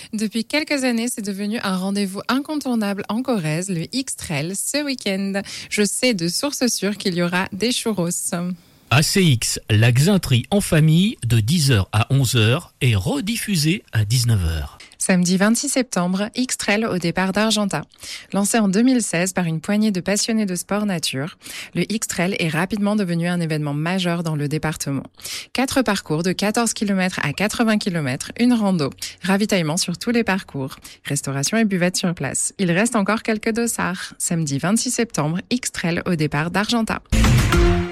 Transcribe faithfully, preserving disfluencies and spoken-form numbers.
Depuis quelques années, c'est devenu un rendez-vous incontournable en Corrèze, le X-Trail, ce week-end. Je sais de sources sûres qu'il y aura des churros. A C X, la Xintrie en famille, de dix heures à onze heures et rediffusée à dix-neuf heures. Samedi vingt-six septembre, X-Trail au départ d'Argentat. Lancé en deux mille seize par une poignée de passionnés de sport nature, le X-Trail est rapidement devenu un événement majeur dans le département. Quatre parcours de quatorze kilomètres à quatre-vingts kilomètres, une rando, ravitaillement sur tous les parcours, restauration et buvette sur place. Il reste encore quelques dossards. Samedi vingt-six septembre, X-Trail au départ d'Argentat.